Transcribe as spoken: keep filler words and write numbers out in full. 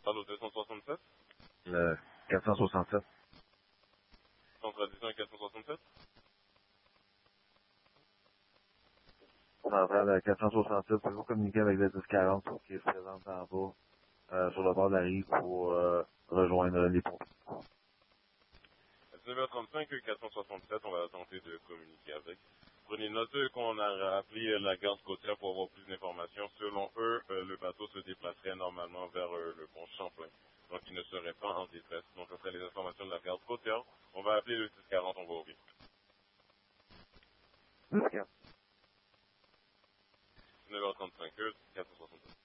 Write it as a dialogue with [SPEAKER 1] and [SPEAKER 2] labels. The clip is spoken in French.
[SPEAKER 1] Allô, deux cent soixante-sept?
[SPEAKER 2] Le quatre cent soixante-sept.
[SPEAKER 1] Centre addition quatre cent soixante-sept?
[SPEAKER 2] Centrale euh, quatre cent soixante-sept, pouvez-vous communiquer avec le dix quarante qui se présente en bas, euh, sur le bord de la rive pour euh, rejoindre les pompiers.
[SPEAKER 1] dix-neuf heures trente-cinq, quatre cent soixante-sept, on va tenter de communiquer avec. Prenez note qu'on a appelé la garde côtière pour avoir plus d'informations. Selon eux, euh, le bateau se déplacerait normalement vers euh, le pont Champlain. Donc, il ne serait pas en détresse. Donc, ce serait les informations de la garde côtière. On va appeler le dix quarante, on va ouvrir.
[SPEAKER 2] dix quarante.
[SPEAKER 1] dix-neuf heures trente-cinq, quatre cent soixante-sept.